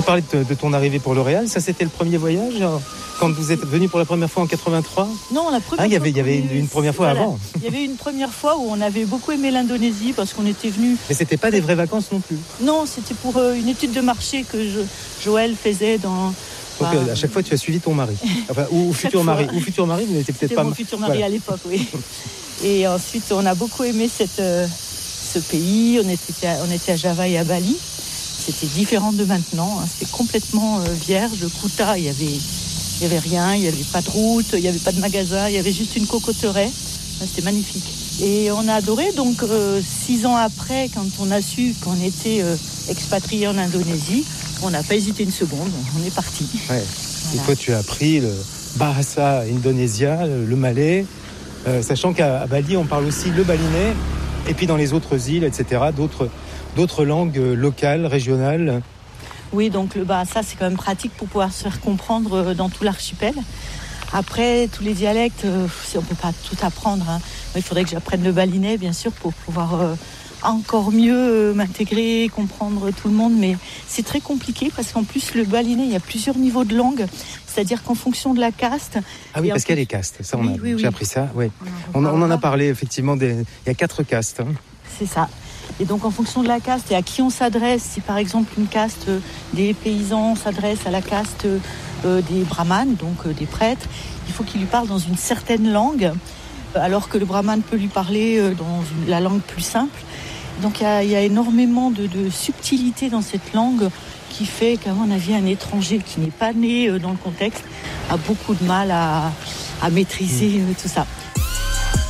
parlais de ton arrivée pour L'Oréal. Ça, c'était le premier voyage quand vous êtes venu pour la première fois en 83? Non, la première fois. Il y avait une première fois avant. Il y avait une première fois où on avait beaucoup aimé l'Indonésie parce qu'on était venus. Mais c'était pas des vraies vacances non plus. Non, c'était pour une étude de marché que Joël faisait dans. Donc à chaque fois, tu as suivi ton mari. Enfin, ou futur mari. Ou futur mari, vous n'étiez peut-être pas. C'était mon futur mari à l'époque, oui. Et ensuite, on a beaucoup aimé ce pays. On était à Java et à Bali. C'était différent de maintenant. C'était complètement vierge. Kuta, il y avait rien. Il n'y avait pas de route. Il n'y avait pas de magasin. Il y avait juste une cocotteraie. C'était magnifique. Et on a adoré. Donc, 6 ans après, quand on a su qu'on était expatriés en Indonésie, on n'a pas hésité une seconde. On est parti. Ouais. Voilà. Et toi, tu as appris le Bahasa Indonésia, le malais, sachant qu'à Bali, on parle aussi le balinais. Et puis dans les autres îles, etc., d'autres langues locales, régionales. Oui, donc le Bahasa, c'est quand même pratique pour pouvoir se faire comprendre dans tout l'archipel. Après, tous les dialectes, on ne peut pas tout apprendre. Il faudrait que j'apprenne le balinais, bien sûr, pour pouvoir encore mieux m'intégrer, comprendre tout le monde. Mais c'est très compliqué parce qu'en plus, le balinais, il y a plusieurs niveaux de langue. C'est-à-dire qu'en fonction de la caste... Ah oui, parce qu'il y a les castes. Ça, oui. J'ai appris ça, oui. On en a parlé, effectivement. Il y a 4 castes. C'est ça. Et donc, en fonction de la caste et à qui on s'adresse, si par exemple une caste des paysans s'adresse à la caste des brahmanes, donc des prêtres, il faut qu'il lui parle dans une certaine langue, alors que le brahmane peut lui parler dans la langue plus simple. Donc, il y a énormément de subtilité dans cette langue qui fait qu'à mon avis, un étranger qui n'est pas né dans le contexte a beaucoup de mal à maîtriser tout ça.